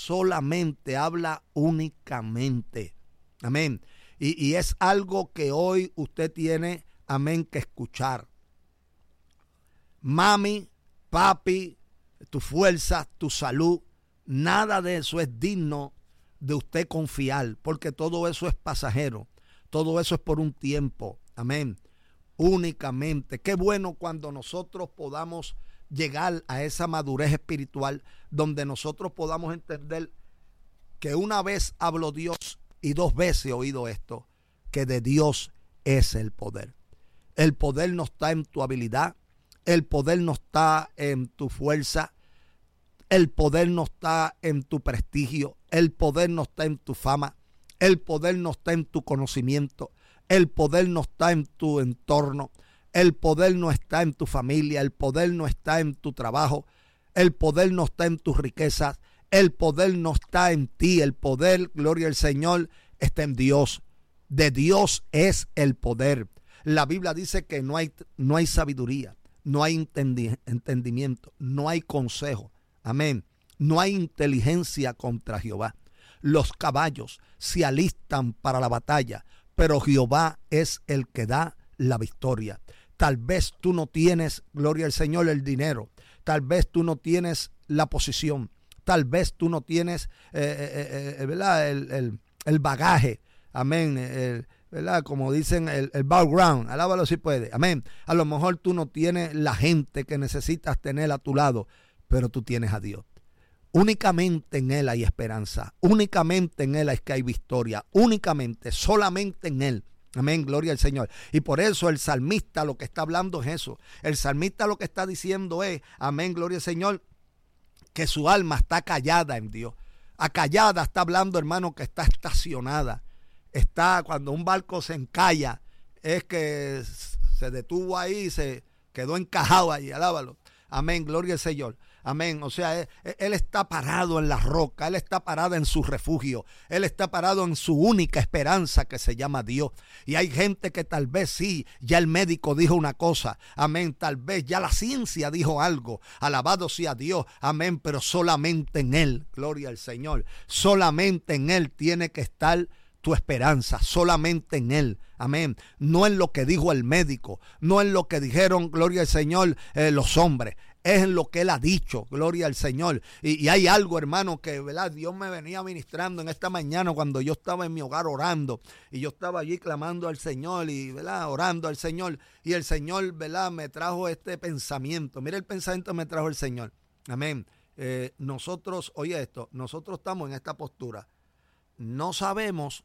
solamente, habla únicamente. Amén. Y es algo que hoy usted tiene, amén, que escuchar. Mami, papi, tu fuerza, tu salud, nada de eso es digno de usted confiar, porque todo eso es pasajero, todo eso es por un tiempo. Amén. Únicamente. Qué bueno cuando nosotros podamos llegar a esa madurez espiritual donde nosotros podamos entender que una vez habló Dios y dos veces he oído esto, que de Dios es el poder. El poder no está en tu habilidad, el poder no está en tu fuerza, el poder no está en tu prestigio, el poder no está en tu fama, el poder no está en tu conocimiento, el poder no está en tu entorno, el poder no está en tu familia, el poder no está en tu trabajo, el poder no está en tus riquezas, el poder no está en ti, el poder, gloria al Señor, está en Dios. De Dios es el poder. La Biblia dice que no hay sabiduría, no hay entendimiento, no hay consejo. Amén. No hay inteligencia contra Jehová. Los caballos se alistan para la batalla, pero Jehová es el que da la victoria. Tal vez tú no tienes, gloria al Señor, el dinero. Tal vez tú no tienes la posición. Tal vez tú no tienes ¿verdad? El bagaje. Amén. ¿Verdad? Como dicen, el background. Alábalo si puede. Amén. A lo mejor tú no tienes la gente que necesitas tener a tu lado, pero tú tienes a Dios. Únicamente en Él hay esperanza. Únicamente en Él es que hay victoria. Únicamente, solamente en Él. Amén, gloria al Señor. Y por eso el salmista lo que está hablando es eso. El salmista lo que está diciendo es, amén, gloria al Señor, que su alma está callada en Dios. Acallada está hablando, hermano, que está estacionada. Está, cuando un barco se encalla, es que se detuvo ahí, se quedó encajado allí, alábalo. Amén, gloria al Señor. Amén, o sea, él está parado en la roca, él está parado en su refugio, él está parado en su única esperanza que se llama Dios. Y hay gente que tal vez sí, ya el médico dijo una cosa, amén, tal vez ya la ciencia dijo algo, alabado sea Dios, amén, pero solamente en Él, gloria al Señor, solamente en Él tiene que estar tu esperanza, solamente en Él, amén, no en lo que dijo el médico, no en lo que dijeron, gloria al Señor, los hombres. Es en lo que Él ha dicho, gloria al Señor. Y hay algo, hermano, que ¿verdad? Dios me venía ministrando en esta mañana cuando yo estaba en mi hogar orando. Y yo estaba allí clamando al Señor y ¿verdad? Orando al Señor. Y el Señor ¿verdad? Me trajo este pensamiento. Mira el pensamiento que me trajo el Señor. Amén. Nosotros, oye esto, nosotros estamos en esta postura. No sabemos,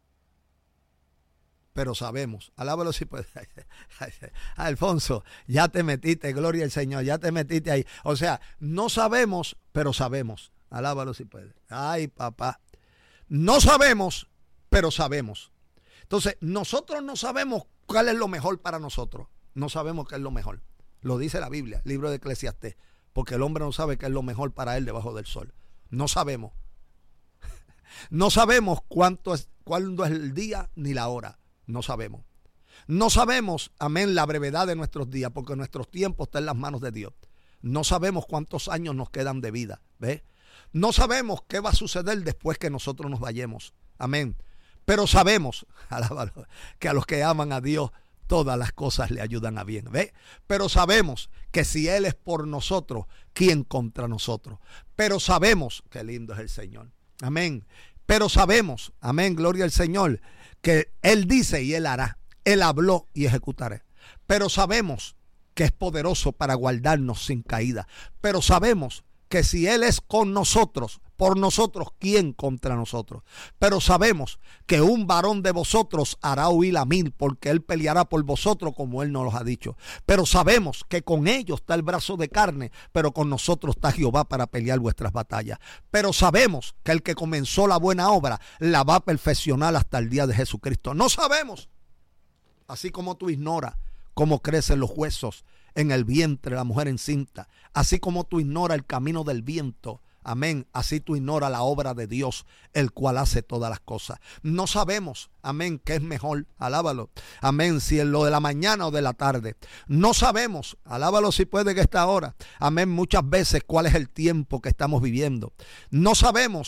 pero sabemos. Alábalo si puede. Alfonso, ya te metiste, gloria al Señor, ya te metiste ahí. O sea, no sabemos, pero sabemos. Alábalo si puede. Ay, papá. No sabemos, pero sabemos. Entonces, nosotros no sabemos cuál es lo mejor para nosotros. No sabemos qué es lo mejor. Lo dice la Biblia, el libro de Eclesiastés. Porque el hombre no sabe qué es lo mejor para él debajo del sol. No sabemos. No sabemos cuándo es el día ni la hora. No sabemos. No sabemos, amén, la brevedad de nuestros días, porque nuestros tiempos están en las manos de Dios. No sabemos cuántos años nos quedan de vida. ¿Ve? No sabemos qué va a suceder después que nosotros nos vayamos. Amén. Pero sabemos, alábalo, que a los que aman a Dios, todas las cosas le ayudan a bien. ¿Ve? Pero sabemos que si Él es por nosotros, ¿quién contra nosotros? Pero sabemos, qué lindo es el Señor. Amén. Pero sabemos, amén, gloria al Señor, que Él dice y Él hará. Él habló y ejecutaré. Pero sabemos que es poderoso para guardarnos sin caída. Pero sabemos que si Él es con nosotros, por nosotros, ¿quién contra nosotros? Pero sabemos que un varón de vosotros hará huir a 1000, porque Él peleará por vosotros como Él nos lo ha dicho. Pero sabemos que con ellos está el brazo de carne, pero con nosotros está Jehová para pelear vuestras batallas. Pero sabemos que el que comenzó la buena obra la va a perfeccionar hasta el día de Jesucristo. No sabemos, así como tú ignoras cómo crecen los huesos en el vientre de la mujer encinta, así como tú ignoras el camino del viento, amén, así tú ignoras la obra de Dios, el cual hace todas las cosas. No sabemos, amén, qué es mejor, alábalo, amén, si es lo de la mañana o de la tarde. No sabemos, alábalo si puede que esta hora, amén, muchas veces cuál es el tiempo que estamos viviendo. No sabemos,